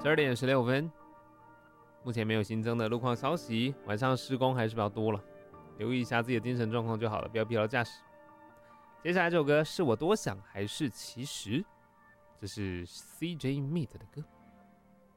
12点16分，目前没有新增的路况消息，晚上施工还是比较多了，留意一下自己的精神状况就好了，不要疲劳驾驶。接下来这首歌是我多想还是其实，这是 CJ Mead 的歌。